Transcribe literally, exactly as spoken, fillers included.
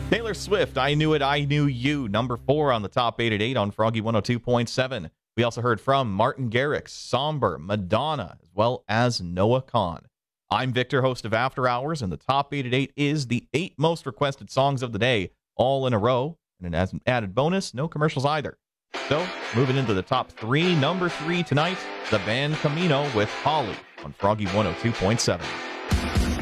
Taylor Swift, I Knew It, I Knew You, number four on the top eight at eight on Froggy one oh two point seven. We also heard from Martin Garrix, Somber, Madonna, as well as Noah Kahan. I'm Victor, host of After Hours, and the top eight at eight is the eight most requested songs of the day, all in a row. And as an added bonus, no commercials either. So, moving into the top three, number three tonight, the band Camino with Holly on Froggy one oh two point seven.